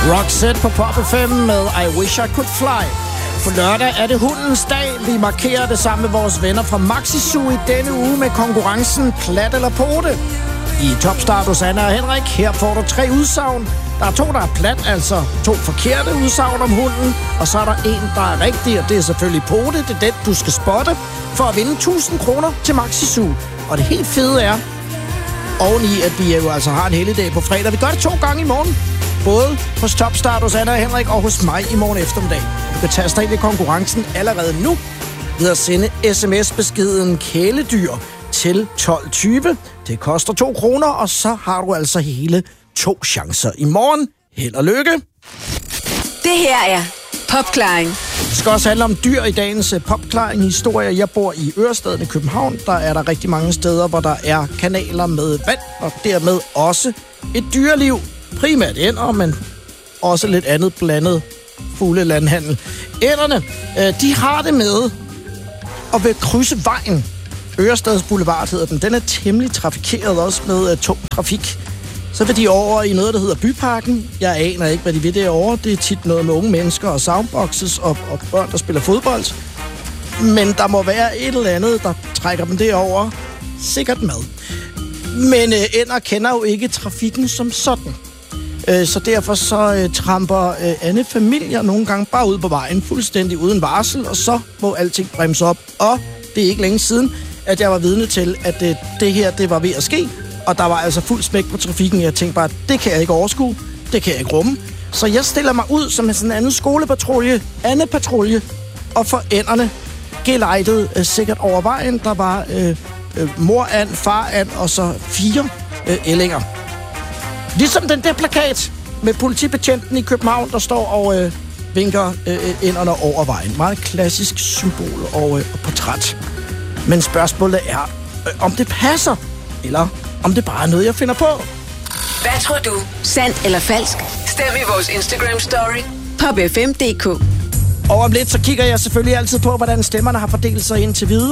Roxette på Pop FM med I Wish I Could Fly. På lørdag er det hundens dag. Vi markerer det sammen med vores venner fra Maxi Zoo i denne uge med konkurrencen Plat eller Pote. I Topstart hos Anna og Henrik, her får du 3 udsagn. Der er 2, der er plat, altså 2 forkerte udsagn om hunden. Og så er der 1, der er rigtig, og det er selvfølgelig Pote. Det er den, du skal spotte for at vinde 1000 kroner til Maxi Zoo. Og det helt fede er, oveni at vi jo altså har en helligdag på fredag. Vi gør det 2 gange i morgen. Både hos Topstart hos Anna og Henrik og hos mig i morgen eftermiddag. Du kan tage dig ind i konkurrencen allerede nu ved at sende sms-beskeden kæledyr til 1220. Det koster 2 kroner, og så har du altså hele 2 chancer i morgen. Held og lykke. Det her er Popklaring. Det skal også handle om dyr i dagens popklaring-historie. Jeg bor i Ørestaden i København. Der er der rigtig mange steder, hvor der er kanaler med vand, og dermed også et dyreliv. Primært ænder, men også lidt andet blandet fuglelandhandel. Ænderne, de har det med at vil krydse vejen. Ørestads Boulevard hedder den. Den er temmelig trafikeret også med tung trafik. Så vil de over i noget, der hedder Byparken. Jeg aner ikke, hvad de vil derovre. Det er tit noget med unge mennesker og soundboxes og børn, der spiller fodbold. Men der må være et eller andet, der trækker dem derover. Sikkert mad. Men ænder kender jo ikke trafikken som sådan. Så derfor så tramper Anne familier nogle gange bare ud på vejen, fuldstændig uden varsel, og så må alting bremse op. Og det er ikke længe siden, at jeg var vidne til, at det her, det var ved at ske, og der var altså fuld smæk på trafikken. Jeg tænkte bare, det kan jeg ikke overskue, det kan jeg ikke rumme. Så jeg stiller mig ud som en sådan anden skolepatrulje, Anne-patrulje, og for ænderne gelejtet sikkert over vejen. Der var mor-and, far-and og så 4 ællinger. Ligesom den der plakat med politibetjenten i København, der står og vinker ænderne over vejen. Meget klassisk symbol og portræt. Men spørgsmålet er, om det passer, eller om det bare er noget, jeg finder på. Hvad tror du? Sandt eller falsk? Stem i vores Instagram-story. popfm.dk. Og om lidt, så kigger jeg selvfølgelig altid på, hvordan stemmerne har fordelt sig indtil videre.